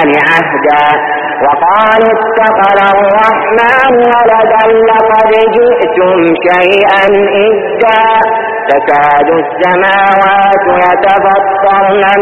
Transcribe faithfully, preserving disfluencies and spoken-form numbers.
عهدا وقالوا اتخذ الرحمن ولدا لقد جئتم شيئا إدا تكاد السماوات يتفطرن